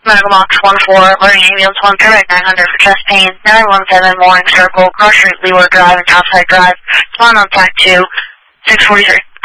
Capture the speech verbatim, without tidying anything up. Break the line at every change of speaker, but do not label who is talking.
Megamox one four, alerting ambulance one, Paramedic nine hundred for chest pain, nine one seven, Mooring Circle, Cross Street, Leeward Drive, and Topside Drive, spawn on Tac two, six forty-three.